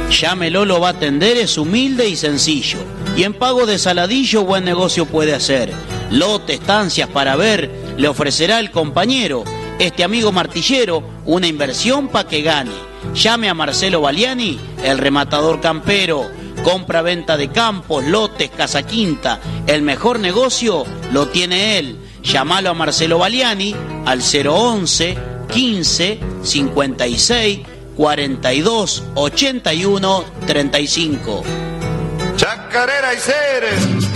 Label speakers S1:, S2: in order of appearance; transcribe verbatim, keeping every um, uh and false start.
S1: Llámelo, lo va a atender, es humilde y sencillo. Y en pago de saladillo buen negocio puede hacer. Lote, estancias para ver, le ofrecerá el compañero, este amigo martillero, una inversión pa' que gane. Llame a Marcelo Baliani, el rematador campero. Compra-venta de campos, lotes, casa quinta. El mejor negocio lo tiene él. Llámalo a Marcelo Baliani al cero once, quince, cincuenta y seis, cuarenta y dos, ochenta y uno, treinta y cinco.
S2: Chacarera y Ceres.